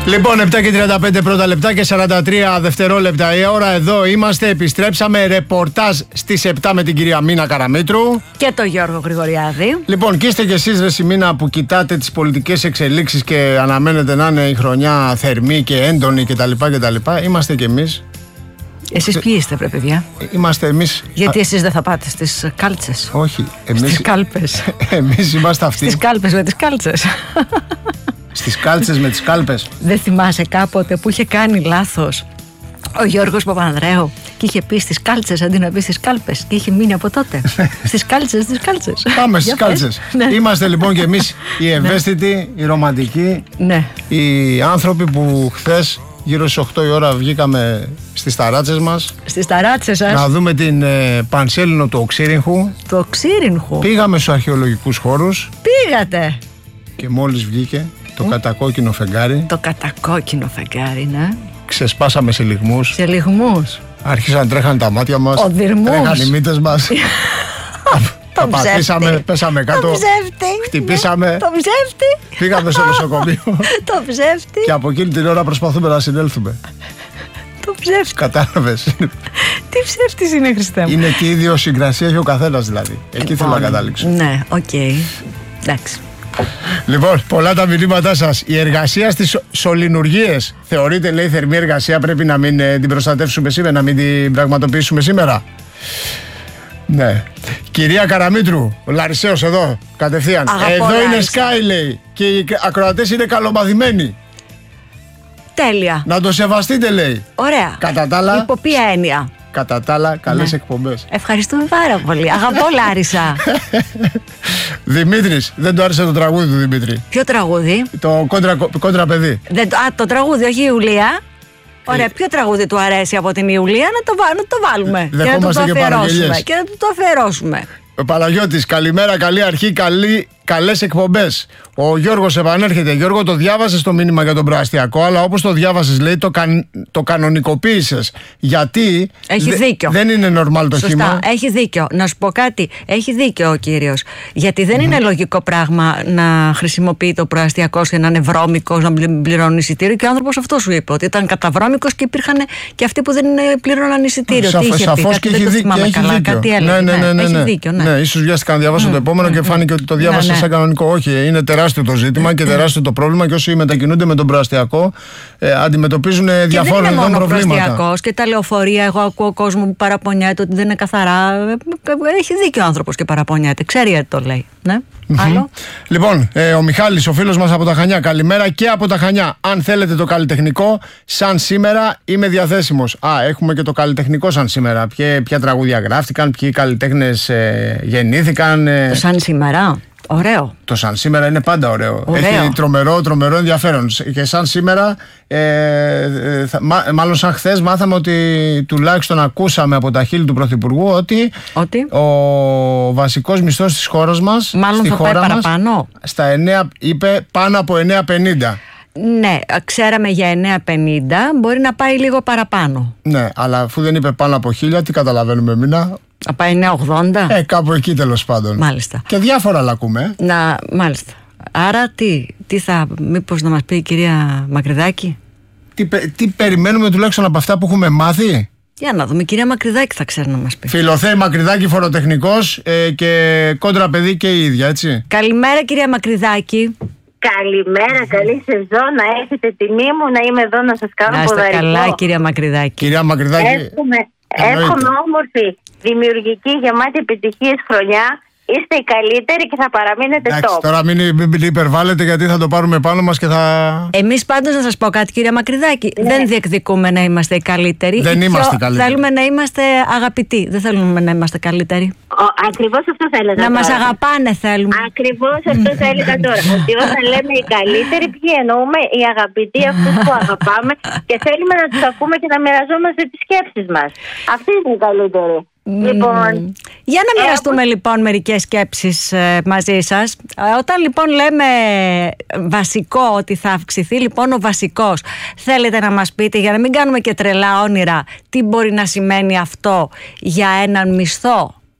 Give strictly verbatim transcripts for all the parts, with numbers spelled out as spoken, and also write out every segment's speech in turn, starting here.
Λοιπόν, επτά και τριάντα πέντε πρώτα λεπτά και σαράντα τρία δευτερόλεπτα η ώρα. Εδώ είμαστε, επιστρέψαμε. Ρεπορτάζ στις επτά με την κυρία Μίνα Καραμήτρου και τον Γιώργο Γρηγοριάδη. Λοιπόν, και είστε κι εσείς, ρε Μίνα, που κοιτάτε τις πολιτικές εξελίξεις και αναμένετε να είναι η χρονιά θερμή και έντονη κτλ. κτλ. Είμαστε κι εμείς. Εσείς ποιοι είστε, βρε παιδιά? Είμαστε εμείς. Γιατί εσείς δεν θα πάτε στις κάλτσες? Όχι, εμείς. Στις κάλπες. Εμείς είμαστε αυτοί. Στις κάλπες με τις κάλτσες. Στις κάλτσες με τις κάλπες. Δεν θυμάσαι κάποτε που είχε κάνει λάθος ο Γιώργος Παπανδρέου και είχε πει στις κάλτσες αντί να πει στις κάλπες και είχε μείνει από τότε? Στις κάλτσες, στις κάλτσες. Πάμε στις κάλτσες. Ναι. Είμαστε λοιπόν και εμείς οι ευαίσθητοι, οι ρομαντικοί, ναι. οι άνθρωποι που χθες γύρω στις οκτώ η ώρα βγήκαμε στις ταράτσες μας. Στις ταράτσες σας. Να δούμε την ε, Πανσέλινο του Οξύριγχου. Το Οξύριγχου. Πήγαμε στους αρχαιολογικούς χώρους. Πήγατε. Και μόλις βγήκε το mm. κατακόκκινο φεγγάρι. Το κατακόκκινο φεγγάρι, ναι. Ξεσπάσαμε σε λυγμούς. Σε λυγμούς. Άρχισαν να τρέχαν τα μάτια μας. Οδυρμούς. Τρέχαν οι μύτες μας. Το πατήσαμε, πέσαμε κάτω. Το ψεύτη. Χτυπήσαμε. Το ψεύτη. Πήγαμε στο νοσοκομείο. Το ψεύτη. Και από εκείνη την ώρα προσπαθούμε να συνέλθουμε. Το ψεύτη. Κατάλαβες? Τι ψεύτης είναι, Χριστέ μου? Είναι τι ιδιοσυγκρασία έχει ο καθένας δηλαδή. Εκεί θέλω να καταλήξω. Ναι, οκ. Okay. Εντάξει. Λοιπόν, πολλά τα μηνύματά σας. Η εργασία στις σωληνουργίες θεωρείται, λέει, θερμή εργασία? Πρέπει να μην ε, την προστατεύσουμε σήμερα, να μην την πραγματοποιήσουμε σήμερα? Ναι. Κυρία Καραμήτρου, ο Λαρισαίος εδώ, κατευθείαν. Αγαπώ, εδώ Λάρισα. είναι Sky, λέει. Και οι ακροατές είναι καλομαθημένοι. Τέλεια. Να το σεβαστείτε, λέει. Ωραία. Κατά τα άλλα. Υπό ποια έννοια? Κατά τα άλλα, καλές ναι. εκπομπές. Ευχαριστούμε πάρα πολύ. Αγαπώ, Λάρισα. Δημήτρης, δεν του άρεσε το τραγούδι του Δημήτρη? Ποιο τραγούδι? Το κόντρα, κόντρα παιδί. Δεν, α, το τραγούδι, όχι η Ιουλία. Ωραία, ε... ποιο τραγούδι του αρέσει από την Ιουλία? Να το, να το βάλουμε. Δε, και να το, το αφιερώσουμε. Και, και να το, το αφιερώσουμε. Ο Παναγιώτης, καλημέρα, καλή αρχή, καλή, καλές εκπομπές. Ο Γιώργος επανέρχεται. Γιώργο, το διάβασες το μήνυμα για τον προαστιακό, αλλά όπως το διάβασες, λέει, το, καν, το κανονικοποίησες. Γιατί έχει δε, δίκιο. Δεν είναι νορμάλ το Σωστά, χήμα. Έχει δίκιο. Να σου πω κάτι. Έχει δίκιο ο κύριος. Γιατί δεν mm. είναι λογικό πράγμα να χρησιμοποιεί το προαστιακό και να είναι βρώμικος, να πληρώνει εισιτήριο. Και ο άνθρωπος αυτό σου είπε, ότι ήταν καταβρώμικος και υπήρχαν και αυτοί που δεν πλήρωναν εισιτήριο. Σαφ, Τι είχε σαφώς πει, και έχει, δεν το θυμάμαι έχει καλά. δίκιο. Κάτι έλεγε. Ναι, ναι, ναι, ναι, έχει ναι. δίκιο, ναι. Ναι, ίσως βιάστηκα να διαβάσω mm. το επόμενο mm. και φάνηκε ότι το διάβασα ναι, ναι. σαν κανονικό. Όχι, είναι τεράστιο το ζήτημα και τεράστιο το πρόβλημα και όσοι μετακινούνται με τον προαστιακό ε, αντιμετωπίζουν διαφόρων ειδών προβλήματα. Και τα λεωφορεία, εγώ ακούω κόσμο που παραπονιέται ότι δεν είναι καθαρά. Έχει δίκιο ο άνθρωπος και παραπονιέται. Ξέρει γιατί το λέει. Ναι. Mm-hmm. Άλλο. Λοιπόν, ε, ο Μιχάλης, ο φίλος μας από τα Χανιά. Καλημέρα και από τα Χανιά. Αν θέλετε το καλλιτεχνικό, σαν σήμερα είμαι διαθέσιμος. Α, έχουμε και το καλλιτεχνικό σαν σήμερα. Ποια, ποια τραγούδια γράφτηκαν, ποιοι καλλιτέχνες ε, γεννήθηκαν. Ε... Σαν σήμερα. Ωραίο. Το σαν σήμερα είναι πάντα ωραίο. ωραίο. Έχει τρομερό, τρομερό ενδιαφέρον. Και σαν σήμερα, ε, ε, θα, μα, μάλλον σαν χθες, μάθαμε ότι τουλάχιστον ακούσαμε από τα χείλη του Πρωθυπουργού ότι, ότι? ο βασικός μισθός της χώρας μας, μάλλον στη θα χώρα πάει μας, παραπάνω. Στα εννέα, είπε πάνω από εννέα πενήντα. Ναι, ξέραμε για εννέα πενήντα, μπορεί να πάει λίγο παραπάνω. Ναι, αλλά αφού δεν είπε πάνω από χίλια, τι καταλαβαίνουμε εμείνα? Να πάει εννέα ογδόντα. Ε, κάπου εκεί τέλος πάντων. Μάλιστα. Και διάφορα άλλα ακούμε. Να, μάλιστα. Άρα τι, τι θα, μήπως να μας πει η κυρία Μακρυδάκη? Τι, τι περιμένουμε τουλάχιστον από αυτά που έχουμε μάθει? Για να δούμε, η κυρία Μακρυδάκη θα ξέρει να μας πει. Φιλοθέη Μακρυδάκη, φοροτεχνικός ε, και κόντρα παιδί και η ίδια, έτσι. Καλημέρα κυρία Μακρυδάκη. Καλημέρα, καλή σεζόν. Να έχετε τιμή μου να είμαι εδώ να σας κάνω ποδαρικό. Να είστε καλά κυρία Μακρυδάκη. Κυρία Μακρυδάκη, Εύχομαι, εύχομαι όμορφη, δημιουργική, γεμάτη επιτυχίες χρονιά. Είστε οι καλύτεροι και θα παραμείνετε top. top. Τώρα μην, μην υπερβάλλετε γιατί θα το πάρουμε πάνω μας και θα... Εμείς πάντως να σας πω κάτι κυρία Μακρυδάκη, ναι. δεν διεκδικούμε να είμαστε οι καλύτεροι. Δεν είμαστε πιο... καλύτεροι. Θέλουμε να είμαστε αγαπητοί, δεν θέλουμε να είμαστε καλύτεροι. Ο, ακριβώς αυτό θέλετε να τώρα. μας αγαπάνε θέλουμε. Ακριβώς αυτό θα έλεγα τώρα. Ότι όταν λέμε οι καλύτεροι, ποιοι εννοούμε? Οι αγαπητοί, αυτούς που αγαπάμε και θέλουμε να τους ακούμε και να μοιραζόμαστε τις σκέψεις μας. Αυτοί είναι οι καλύτεροι. Mm. Λοιπόν, για να μοιραστούμε ε, λοιπόν μερικές σκέψεις ε, μαζί σας. Ε, όταν λοιπόν λέμε βασικό, ότι θα αυξηθεί λοιπόν ο βασικός, θέλετε να μας πείτε, για να μην κάνουμε και τρελά όνειρα, τι μπορεί να σημαίνει αυτό για έναν μισθό?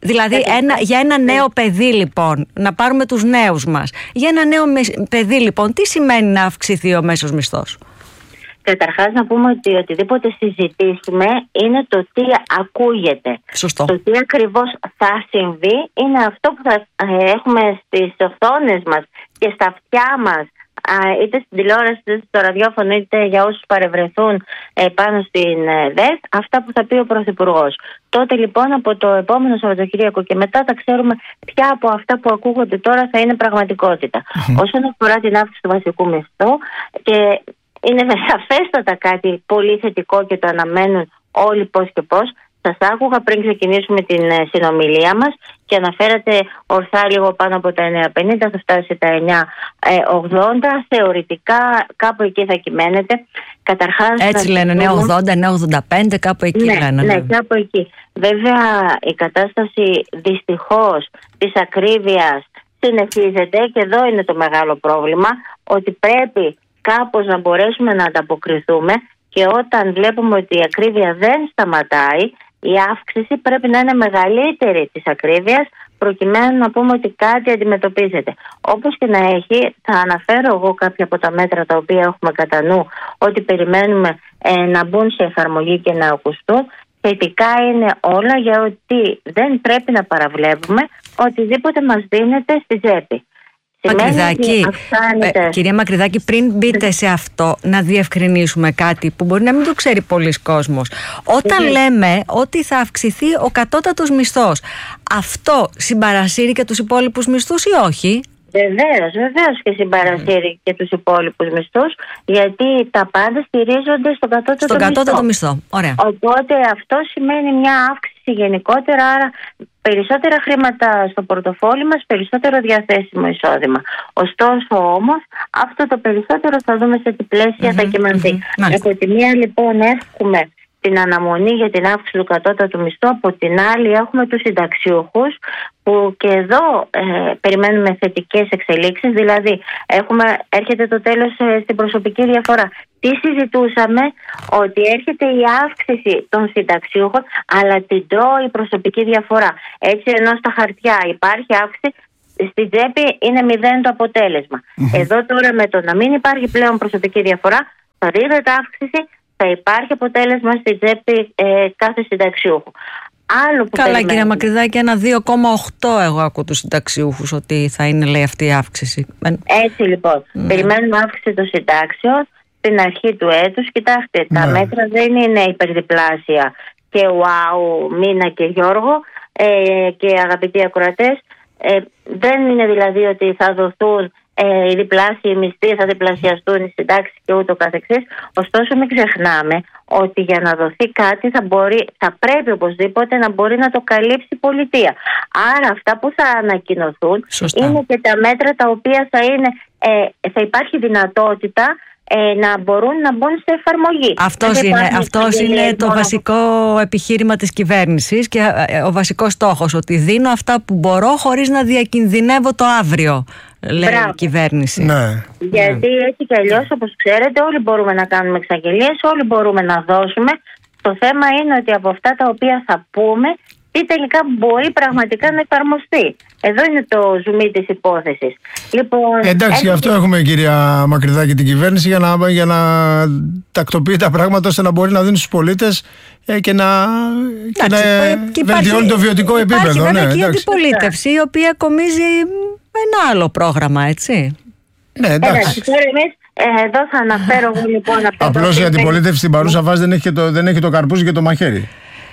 Δηλαδή ένα, για ένα νέο παιδί λοιπόν, να πάρουμε τους νέους μας, για ένα νέο παιδί λοιπόν, τι σημαίνει να αυξηθεί ο μέσος μισθός? Καταρχάς να πούμε ότι οτιδήποτε συζητήσουμε είναι το τι ακούγεται. Σωστό. Το τι ακριβώς θα συμβεί είναι αυτό που θα έχουμε στις οθόνες μας και στα αυτιά μας, είτε στην τηλεόραση είτε στο ραδιόφωνο είτε για όσους παρευρεθούν πάνω στην ΔΕΘ, αυτά που θα πει ο Πρωθυπουργός. Τότε λοιπόν από το επόμενο Σαββατοκύριακο και μετά θα ξέρουμε ποια από αυτά που ακούγονται τώρα θα είναι πραγματικότητα. Όσον αφορά την αύξηση του βασικού μισθού, και είναι σαφέστατα κάτι πολύ θετικό και το αναμένουν όλοι πώς και πώς. Σας άκουγα πριν ξεκινήσουμε την συνομιλία μας και αναφέρατε ορθά λίγο πάνω από τα εννιά πενήντα, θα φτάσει τα εννιά ογδόντα. Θεωρητικά κάπου εκεί θα κυμαίνεται. Καταρχάς, έτσι λένε, εννιά ογδόντα, εννιά ογδόντα πέντε, κάπου εκεί ναι, λένε. Ναι, κάπου εκεί. Βέβαια η κατάσταση δυστυχώς της ακρίβειας συνεχίζεται και εδώ είναι το μεγάλο πρόβλημα, ότι πρέπει κάπως να μπορέσουμε να ανταποκριθούμε, και όταν βλέπουμε ότι η ακρίβεια δεν σταματάει, η αύξηση πρέπει να είναι μεγαλύτερη της ακρίβειας, προκειμένου να πούμε ότι κάτι αντιμετωπίζεται. Όπως και να έχει, θα αναφέρω εγώ κάποια από τα μέτρα τα οποία έχουμε κατά νου, ότι περιμένουμε ε, να μπουν σε εφαρμογή και να ακουστούν. Θετικά είναι όλα, για ότι δεν πρέπει να παραβλέπουμε οτιδήποτε μας δίνεται στη τσέπη. Μακρυδάκη, ε, κυρία Μακρυδάκη, πριν μπείτε σε αυτό, να διευκρινίσουμε κάτι που μπορεί να μην το ξέρει πολλοί κόσμος. Όταν mm-hmm. λέμε ότι θα αυξηθεί ο κατώτατος μισθός, αυτό συμπαρασύρει και τους υπόλοιπους μισθούς ή όχι? Βεβαίως, βεβαίως και συμπαρασύρει mm. και τους υπόλοιπους μισθούς, γιατί τα πάντα στηρίζονται στον κατώτατο, στον κατώτατο μισθό. μισθό. Ωραία. Οπότε αυτό σημαίνει μια αύξηση γενικότερα, άρα περισσότερα χρήματα στο πορτοφόλι μας, περισσότερο διαθέσιμο εισόδημα. Ωστόσο όμως, αυτό το περισσότερο θα δούμε σε τι πλαίσια mm-hmm, θα κυμανθεί. Mm-hmm, από τη μία λοιπόν έχουμε την αναμονή για την αύξηση του κατώτατου μισθού, από την άλλη έχουμε τους συνταξιούχους, που και εδώ ε, περιμένουμε θετικές εξελίξεις, δηλαδή έχουμε, έρχεται το τέλος ε, στην προσωπική διαφορά. Τι συζητούσαμε? Ότι έρχεται η αύξηση των συνταξιούχων, αλλά την τρώει η προσωπική διαφορά. Έτσι, ενώ στα χαρτιά υπάρχει αύξηση, στην τσέπη είναι μηδέν το αποτέλεσμα. Mm-hmm. Εδώ τώρα με το να μην υπάρχει πλέον προσωπική διαφορά, θα δίνεται αύξηση, θα υπάρχει αποτέλεσμα στην τσέπη ε, κάθε συνταξιούχου. Άλλο που Καλά, περιμένουμε. κυρία Μακρυδάκη, ένα δύο κόμμα οκτώ εγώ ακούω τους συνταξιούχους ότι θα είναι, λέει, αυτή η αύξηση. Έτσι λοιπόν, mm. περιμένουμε αύξηση των συντάξεων στην αρχή του έτους. Κοιτάξτε, mm. τα μέτρα δεν είναι υπερδιπλάσια και wow, Μίνα και Γιώργο ε, και αγαπητοί ακροατές. Ε, δεν είναι δηλαδή ότι θα δοθούν ε, οι διπλάσιοι μισθοί, θα διπλασιαστούν οι συντάξεις και ούτω καθεξής. Ωστόσο μην ξεχνάμε ότι για να δοθεί κάτι θα, μπορεί, θα πρέπει οπωσδήποτε να μπορεί να το καλύψει η πολιτεία. Άρα αυτά που θα ανακοινωθούν Σωστά. είναι και τα μέτρα τα οποία θα, είναι, ε, θα υπάρχει δυνατότητα Ε, να μπορούν να μπουν σε εφαρμογή. Αυτός είναι, αυτός είναι το μόνο... βασικό επιχείρημα της κυβέρνησης και ο βασικός στόχος, ότι δίνω αυτά που μπορώ χωρίς να διακινδυνεύω το αύριο, λέει Μπράβο. η κυβέρνηση. Ναι. Γιατί ναι. έτσι κι αλλιώς, όπως ξέρετε, όλοι μπορούμε να κάνουμε εξαγγελίες, όλοι μπορούμε να δώσουμε. Το θέμα είναι ότι από αυτά τα οποία θα πούμε, τι τελικά μπορεί πραγματικά να εφαρμοστεί. Εδώ είναι το ζουμί της υπόθεσης. Λοιπόν, εντάξει, έτσι... γι' αυτό έχουμε, κυρία Μακρυδάκη, την κυβέρνηση, για να, για να τακτοποιεί τα πράγματα ώστε να μπορεί να δίνει στους πολίτες ε, και να, και να και βελτιώνει το βιωτικό υπάρχει, επίπεδο. Υπάρχει βέβαια ναι, και η αντιπολίτευση, η οποία κομίζει ένα άλλο πρόγραμμα, έτσι. Ναι, εντάξει. εντάξει τώρα εμείς, ε, εδώ θα αναφέρω εγώ λοιπόν... Απλώς η αντιπολίτευση στην παρούσα φάση δεν έχει το, δεν έχει το καρπούζι και το μαχαίρι.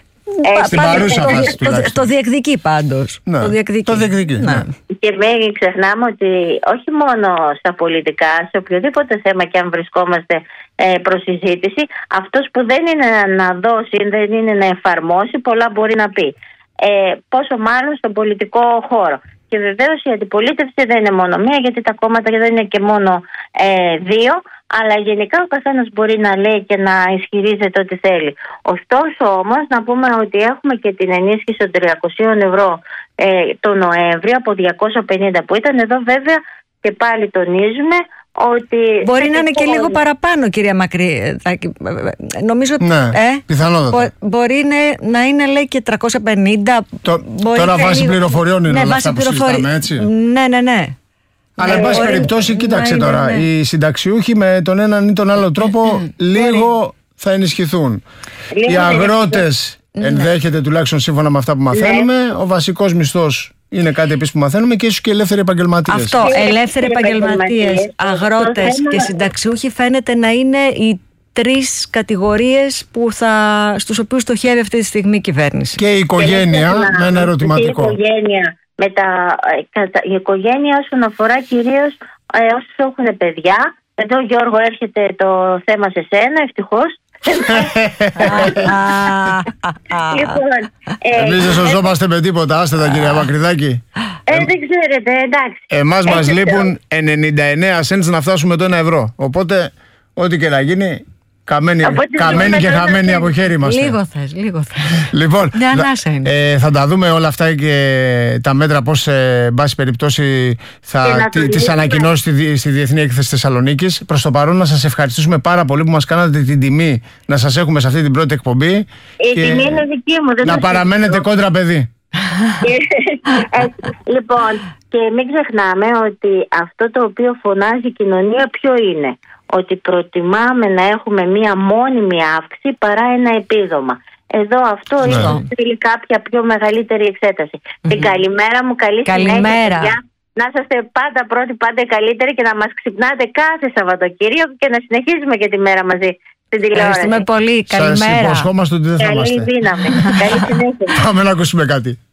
Ε, στην παρούσα το, φάση το, το, το διεκδικεί πάντως. Ναι, το διεκδικεί. Το διεκδικεί ναι. Ναι. Και μην ξεχνάμε ότι όχι μόνο στα πολιτικά, σε οποιοδήποτε θέμα και αν βρισκόμαστε ε, προς συζήτηση, αυτός που δεν είναι να δώσει, δεν είναι να εφαρμόσει, πολλά μπορεί να πει. Ε, πόσο μάλλον στον πολιτικό χώρο. Και βεβαίως η αντιπολίτευση δεν είναι μόνο μία, γιατί τα κόμματα δεν είναι και μόνο ε, δύο, αλλά γενικά ο καθένας μπορεί να λέει και να ισχυρίζεται ό,τι θέλει. Ωστόσο όμως να πούμε ότι έχουμε και την ενίσχυση των τριακοσίων ευρώ ε, το Νοέμβριο από διακόσια πενήντα που ήταν. Εδώ βέβαια και πάλι τονίζουμε ότι... Μπορεί να είναι και λίγο παραπάνω, κυρία Μακρυδάκη. Νομίζω ότι. Ναι, ε, πιθανότατα. Μπο, μπορεί είναι, να είναι, λέει, και τριακόσια πενήντα. Το, τώρα βάσει λίγο... πληροφοριών είναι, ναι, όλα αυτά που συζητάμε, έτσι. Ναι, ναι, ναι. Αλλά, εν πάση περιπτώσει, κοίταξε ναι, τώρα. Ναι, ναι. Οι συνταξιούχοι με τον έναν ή τον άλλο τρόπο λίγο θα ενισχυθούν. Λίγο οι αγρότες ναι. ενδέχεται, τουλάχιστον σύμφωνα με αυτά που μαθαίνουμε, ναι. ο βασικός μισθός είναι κάτι επίσης που μαθαίνουμε και ίσως και ελεύθεροι επαγγελματίες. Αυτό, ελεύθεροι επαγγελματίες, αγρότες και συνταξιούχοι φαίνεται να είναι οι τρεις κατηγορίες που θα, στους οποίους στοχεύει αυτή τη στιγμή η κυβέρνηση. Και η οικογένεια με ένα ερωτηματικό. Η οικογένεια, με τα, η οικογένεια όσον αφορά κυρίως ε, όσους έχουν παιδιά. Εδώ, Γιώργο, έρχεται το θέμα σε σένα, ευτυχώς. Εμείς δεν σωζόμαστε με τίποτα, άστε τα, κυρία Μακρυδάκη. Ε, δεν ξέρετε, εντάξει. Εμάς μας λείπουν ενενήντα εννέα cents να φτάσουμε το ένα ευρώ. Οπότε, ό,τι και να γίνει, καμένοι, καμένοι και χαμένοι από χέρι είμαστε. Λίγο θες, λίγο θες. Λοιπόν, ε, θα τα δούμε όλα αυτά και τα μέτρα πώς, εν πάση περιπτώσει, θα τις ανακοινώσει στη, στη Διεθνή Έκθεση Θεσσαλονίκης. Προς το παρόν, να σας ευχαριστήσουμε πάρα πολύ που μας κάνατε την τιμή να σας έχουμε σε αυτή την πρώτη εκπομπή. Η τιμή είναι δική μου. Δεν να παραμένετε κόντρα παιδί. Λοιπόν, και μην ξεχνάμε ότι αυτό το οποίο φωνάζει η κοινωνία ποιο είναι? Ότι προτιμάμε να έχουμε μία μόνιμη αύξηση παρά ένα επίδομα. Εδώ αυτό ναι. ίσως θέλει κάποια πιο μεγαλύτερη εξέταση. Mm-hmm. Την καλημέρα μου, καλή καλημέρα. συνέχεια. Να είσαστε πάντα πρώτοι, πάντα καλύτεροι και να μας ξυπνάτε κάθε Σαββατοκύριακο και να συνεχίζουμε και τη μέρα μαζί στην τηλεόραση. Ευχαριστούμε πολύ. Καλημέρα. Σας υποσχόμαστε ότι δεν θα είμαστε. Καλή δύναμη. Καλή συνέχεια. Πάμε να ακούσουμε κάτι.